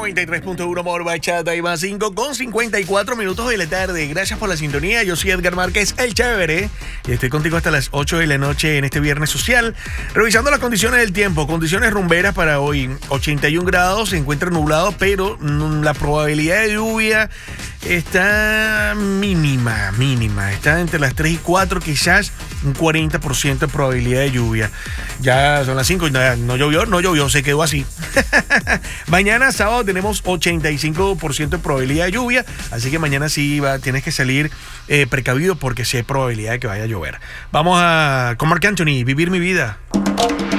93.1 More Bachata y más 5 con 54 minutos de la tarde. Gracias por la sintonía. Yo soy Edgar Márquez, el chévere, y estoy contigo hasta las 8 de la noche en este viernes social. Revisando las condiciones del tiempo, condiciones rumberas para hoy. 81 grados, se encuentra nublado, pero la probabilidad de lluvia está mínima. Está entre las 3 y 4, quizás un 40% de probabilidad de lluvia. Ya son las 5 y no llovió, se quedó así. Mañana sábado tenemos 85% de probabilidad de lluvia, así que mañana sí tienes que salir precavido porque sí hay probabilidad de que vaya a llover. Vamos con Marc Anthony, Vivir mi vida.